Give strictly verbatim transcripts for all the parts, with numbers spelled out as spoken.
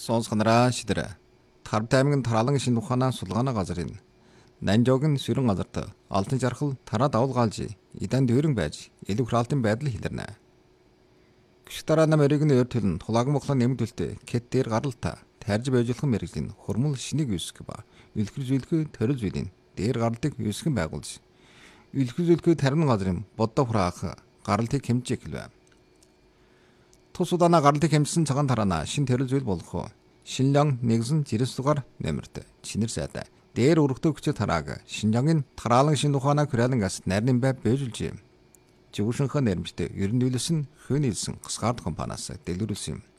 Сонсгонараа шидэрэ. Тарбт аймгийн тараалан шинэ ухаанаа сулгаана газрын Нанжоогийн сүрэн газарт алтан жаргал тараа давуулгаалж идан дүүрэн байж илүү храалтын байдал хилэрнэ. Гүшиг дараа нам өрийг нь өртөлн тулаагийн мохлон нэмдүүлтэ кет дээр гаралта тарж байжуулах мэрэгжлийн хурмал шинийг үүсгэх ба үлгэр зүйлхүй төрөл зүйлийн дээр гаралтыг үүсгэн байгуулж үлгэр зүйлхүй тарин газрын боддоо хураах гаралтыг хэмжиж эхэлвэ. Тус удаана гаралтыг хэмжсэн цагаан тараана шин төрөл зүйл болох Шинжаан нэгэн жирэс дугаар нэмэрт чинэр сайдаа дээр өргөдөө хүчтэй тарааг Шинжаангийн тараалан шин ухаанаа хүрээлэн ас нарийн бай бэжүүлж жившинхэ нэрмжтэй ерөн нөлөөс нь хөнилсэн гасгард компаниас дэлгэрүүлсэн юм.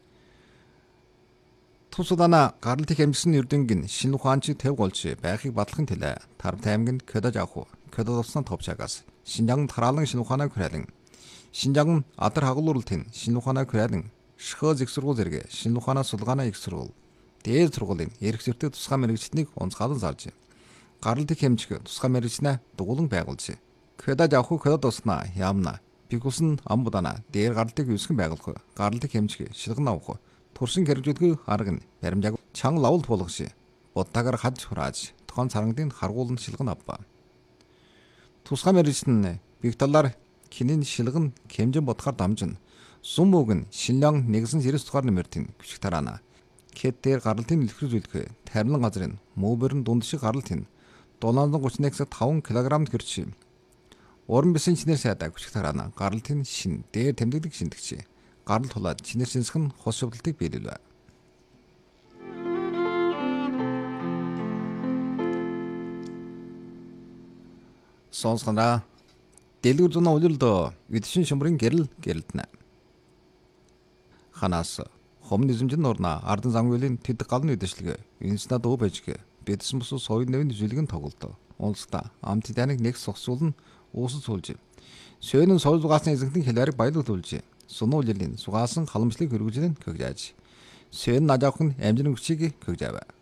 Тус удаана гаралтыг хэмжсэн эрдэнгийн шин ухаанч төв голч байхыг батлахын төлөө Тарбт аймгийн Кёдож авах Кёдож усан товчаагаас Шинжаан тараалан шин ухаанаа хүрээлэн Шинжаан адар хагуулралтын шин ухаанаа хүрээлэн шхөөз их сургууль зэрэг шинэ ухаанаа сулгаана их сургууль дээд сургуулийн эрх зөртэй тусгай мэрэгчдийг онцгойлон зарж гаралтыг хэмжих тусгай мэрэгчнээ дугуулan байгуулж Кёдож авах Кёдож уснаа яамна бигусан амбудана дээр гаралтыг үүсгэн байгуулах гаралтыг хэмжих шилгэн авах туршин хэрэгжүүлэх арга нь баримжааг чанга лавл болгош будтагаар хаж хурааж тохон царангын харгууланд шилгэн авба. Тусгай мэрэгчн биг талаар кинийн шилгэн хэмжин бодохоор дамжин Сум үг нь Шинжаан нэгэн жирэс дугаар нэмэртийн гүшиг тараана. Кет дээр гаралтын илэрхийлж үлдэх тарилан газрын мөбөрн дунд шиг гаралт нь долоон гуйч нэг таван килограммд гэрч. Уран бисэн чинэр сайдаа гүшиг тараана. Гаралтын шин дээр тэмдэглэг шиндэгч. Гарал тулаад чинэр шинсэх нь хос шивдэлтийг биелүүлвэ. Сонсгонаа дэлгүр зуна улирдоо үдшин шумрын гэрэл гэрэлтнэ. Ханаас хомны зэмжин нурна ардан замгүйлийн тэд галны үдэшлэг инстна дуу бэжгэ бэдсэн бус соёлын нэвэн жилгэн тоглолт онцта амт даныг нэг сохсуулн уусал суулж сөөнөн соёл зугаасны эзэнтэн хэлээрийг баялуулж сунуулын сугаасан халамжлыг хөргөжлөн көгжааж сөөн нажаах нь амжирын хүчийг көгжаав.